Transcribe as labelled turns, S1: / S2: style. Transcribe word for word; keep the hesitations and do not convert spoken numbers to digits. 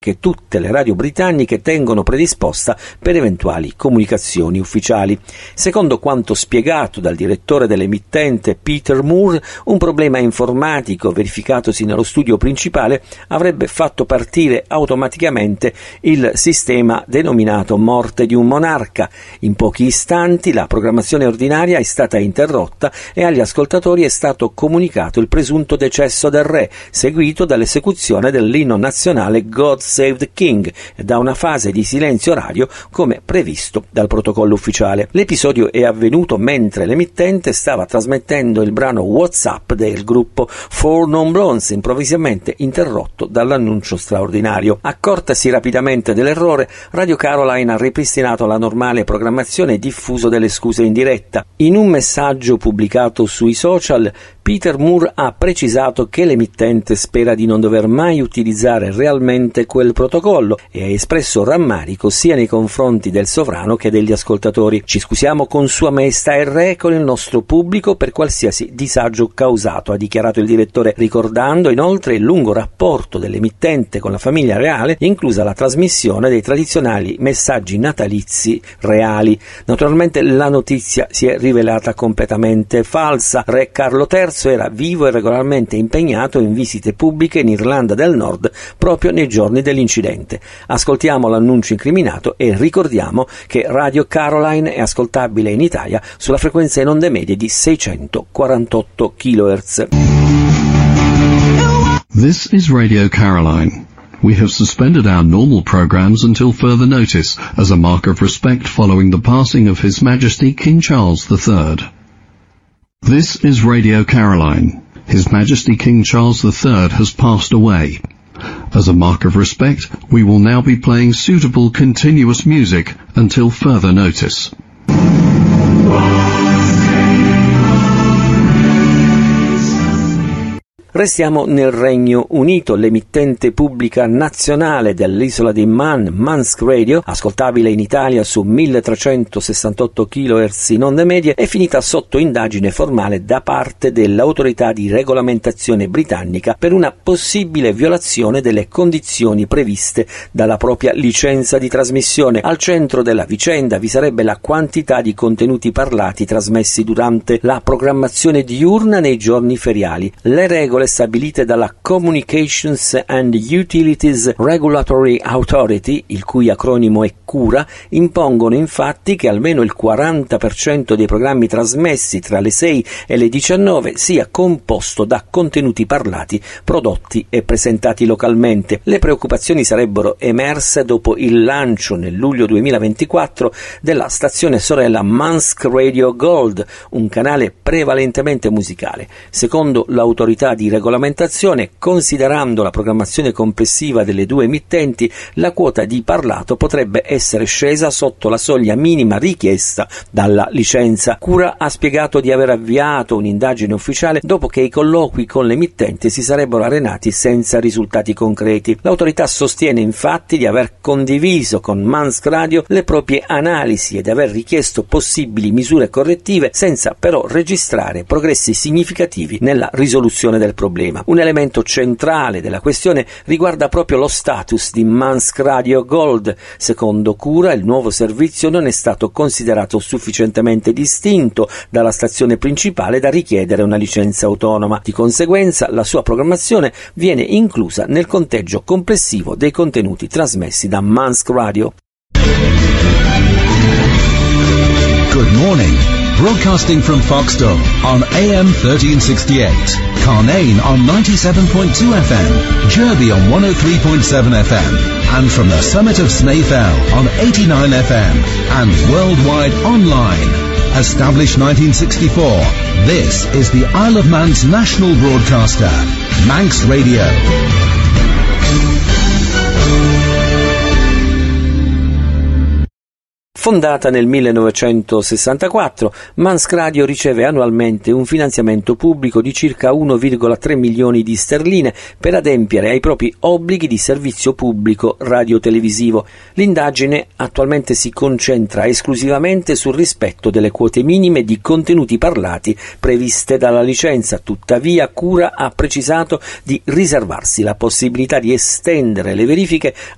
S1: che tutte le radio britanniche tengono predisposta per eventuali comunicazioni ufficiali. Secondo quanto spiegato dal direttore dell'emittente Peter Moore, un problema informatico verificatosi nello studio principale avrebbe fatto partire automaticamente il sistema denominato morte di un monarca. In pochi istanti la programmazione ordinaria è stata interrotta e agli ascoltatori è stato comunicato il presunto decesso del re, seguito dall'esecuzione dell'inno nazionale God Save the King e da una fase di silenzio radio come previsto dal protocollo ufficiale. L'episodio è avvenuto mentre l'emittente stava trasmettendo il brano WhatsApp del gruppo Four Non Blondes, improvvisamente interrotto dall'annuncio straordinario. Accortasi rapidamente dell'errore, Radio Caroline ha ripristinato la normale programmazione e diffuso delle scuse in diretta. In un messaggio pubblicato sui social, Peter Moore ha precisato che l'emittente spera di non dover mai utilizzare realmente quel protocollo e ha espresso rammarico sia nei confronti del sovrano che degli ascoltatori. Ci scusiamo con Sua Maestà il Re e con il nostro pubblico per qualsiasi disagio causato, ha dichiarato il direttore, ricordando inoltre il lungo rapporto dell'emittente con la famiglia reale, inclusa la trasmissione dei tradizionali messaggi natalizi reali. Naturalmente la notizia si è rivelata completamente falsa. Re Carlo terzo era vivo e regolarmente impegnato in visite pubbliche in Irlanda del Nord proprio nei giorni dell'incidente. Ascoltiamo l'annuncio incriminato e ricordiamo che Radio Caroline è ascoltabile in Italia sulla frequenza in onde medie di seicentoquarantotto chilohertz.
S2: This is Radio Caroline. We have suspended our normal programs until further notice as a mark of respect following the passing of His Majesty King Charles the third. This is Radio Caroline. His Majesty King Charles the third has passed away. As a mark of respect, we will now be playing suitable continuous music until further notice.
S1: Restiamo nel Regno Unito. L'emittente pubblica nazionale dell'isola di Man, Manx Radio, ascoltabile in Italia su milletrecentosessantotto chilohertz in onde medie, è finita sotto indagine formale da parte dell'autorità di regolamentazione britannica per una possibile violazione delle condizioni previste dalla propria licenza di trasmissione. Al centro della vicenda vi sarebbe la quantità di contenuti parlati trasmessi durante la programmazione diurna nei giorni feriali. Le regole stabilite dalla Communications and Utilities Regulatory Authority, il cui acronimo è CURA, impongono infatti che almeno il quaranta per cento dei programmi trasmessi tra le sei e le diciannove sia composto da contenuti parlati prodotti e presentati localmente. Le preoccupazioni sarebbero emerse dopo il lancio nel luglio duemilaventiquattro della stazione sorella Manx Radio Gold, un canale prevalentemente musicale. Secondo l'autorità di regolamentazione, considerando la programmazione complessiva delle due emittenti, la quota di parlato potrebbe essere scesa sotto la soglia minima richiesta dalla licenza. Cura ha spiegato di aver avviato un'indagine ufficiale dopo che i colloqui con l'emittente si sarebbero arenati senza risultati concreti. L'autorità sostiene infatti di aver condiviso con Manx Radio le proprie analisi ed aver richiesto possibili misure correttive senza però registrare progressi significativi nella risoluzione del problema. Un elemento centrale della questione riguarda proprio lo status di Manx Radio Gold. Secondo Cura, il nuovo servizio non è stato considerato sufficientemente distinto dalla stazione principale da richiedere una licenza autonoma. Di conseguenza, la sua programmazione viene inclusa nel conteggio complessivo dei contenuti trasmessi da Manx Radio.
S3: Good morning. Broadcasting from Foxdale on A M thirteen sixty-eight, Carnane on ninety-seven point two F M, Derby on one oh three point seven F M, and from the summit of Snaefell on eighty-nine F M, and worldwide online. Established nineteen sixty-four, this is the Isle of Man's national broadcaster, Manx Radio.
S1: Fondata nel millenovecentosessantaquattro, Manx Radio riceve annualmente un finanziamento pubblico di circa uno virgola tre milioni di sterline per adempiere ai propri obblighi di servizio pubblico radiotelevisivo. L'indagine attualmente si concentra esclusivamente sul rispetto delle quote minime di contenuti parlati previste dalla licenza. Tuttavia, Cura ha precisato di riservarsi la possibilità di estendere le verifiche